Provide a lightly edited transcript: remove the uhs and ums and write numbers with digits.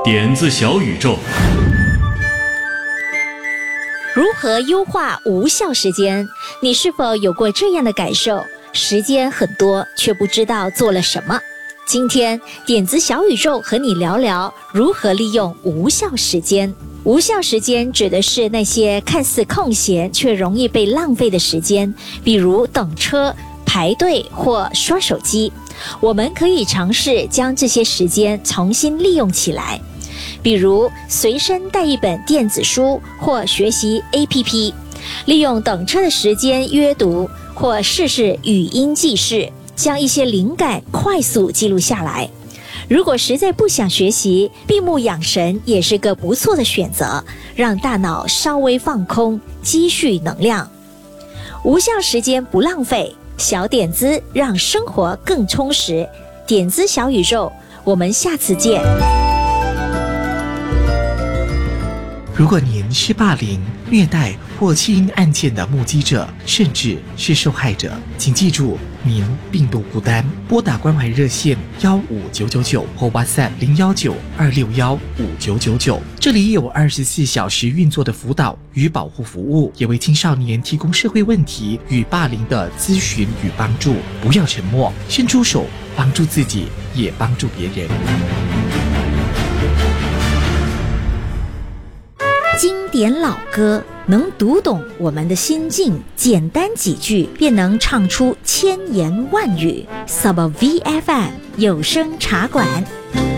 点子小宇宙。 如何优化无效时间？你是否有过这样的感受？时间很多，却不知道做了什么。今天点子小宇宙和你聊聊如何利用无效时间。无效时间指的是那些看似空闲却容易被浪费的时间，比如等车、排队或刷手机。我们可以尝试将这些时间重新利用起来，比如随身带一本电子书或学习 APP， 利用等车的时间阅读，或试试语音记事，将一些灵感快速记录下来。如果实在不想学习，闭目养神也是个不错的选择，让大脑稍微放空，积蓄能量。无效时间不浪费，小点子让生活更充实。点子小宇宙，我们下次见。 如果您是霸凌、虐待或弃婴案件的目击者，甚至是受害者，请记住，您并不孤单。拨打关怀热线15999或 WhatsApp 019-261-5999，这里有24小时运作的辅导与保护服务，也为青少年提供社会问题与霸凌的咨询与帮助。不要沉默，伸出手，帮助自己，也帮助别人。 经典老歌能读懂我们的心境，简单几句便能唱出千言万语。Sub VFM 有声茶馆。